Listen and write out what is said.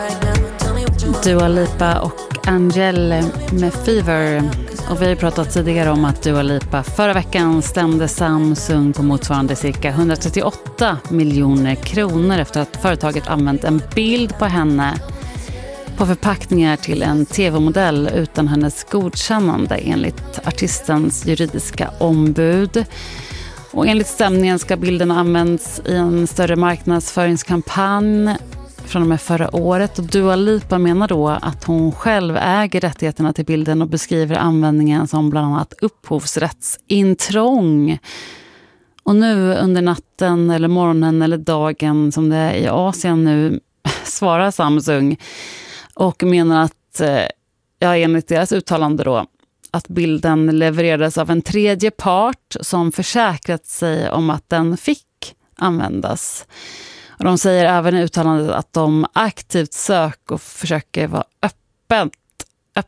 Dua Lipa och Angèle med Fever. Och vi har pratat tidigare om att Dua Lipa förra veckan stämde Samsung på motsvarande cirka 138 miljoner kronor efter att företaget använt en bild på henne på förpackningar till en tv-modell utan hennes godkännande enligt artistens juridiska ombud. Och enligt stämningen ska bilden användas i en större marknadsföringskampanj från och med förra året. Och Dua Lipa menar då att hon själv äger rättigheterna till bilden och beskriver användningen som bland annat upphovsrättsintrång. Och nu under natten eller morgonen eller dagen som det är i Asien nu svarar Samsung och menar att, enligt deras uttalande då, att bilden levererades av en tredje part som försäkrat sig om att den fick användas. Och de säger även i uttalandet att de aktivt söker och försöker vara öppet